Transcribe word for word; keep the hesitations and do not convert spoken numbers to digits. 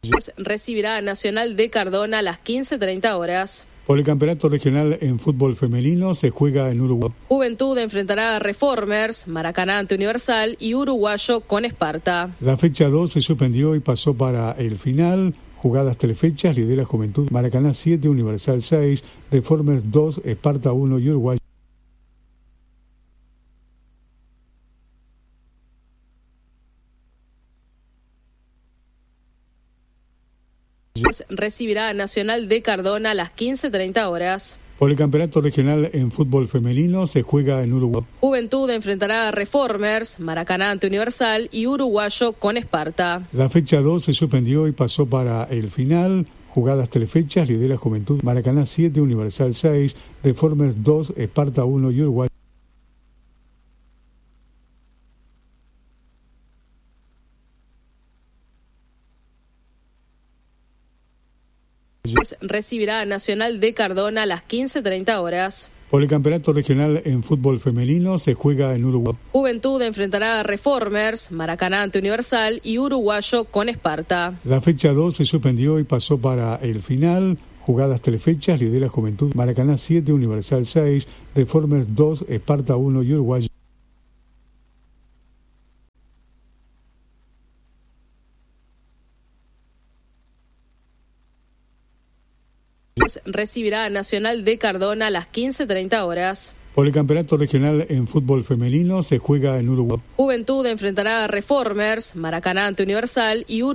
Recibirá a Nacional de Cardona a las quince treinta horas. Por el campeonato regional en fútbol femenino se juega en Uruguay. Juventud enfrentará a Reformers, Maracaná ante Universal y Uruguayo con Esparta. La fecha dos se suspendió y pasó para el final. Jugadas tres fechas, lidera Juventud, Maracaná siete, Universal seis, Reformers dos, Esparta uno y Uruguayo. Recibirá a Nacional de Cardona a las quince treinta horas. Por el campeonato regional en fútbol femenino se juega en Uruguay. Juventud enfrentará a Reformers, Maracaná ante Universal y Uruguayo con Esparta. La fecha dos se suspendió y pasó para el final. Jugadas tres fechas, lidera Juventud, Maracaná siete, Universal seis, Reformers dos, Esparta uno y Uruguayo. Recibirá a Nacional de Cardona a las quince treinta horas. Por el campeonato regional en fútbol femenino se juega en Uruguay. Juventud enfrentará a Reformers, Maracaná ante Universal y Uruguayo con Esparta. La fecha dos se suspendió y pasó para el final. Jugadas tres fechas, lidera Juventud, Maracaná siete, Universal seis, Reformers dos, Esparta uno y Uruguayo. Recibirá a Nacional de Cardona a las quince treinta horas. Por el campeonato regional en fútbol femenino se juega en Uruguay. Juventud enfrentará a Reformers, Maracaná ante Universal y Uruguayo.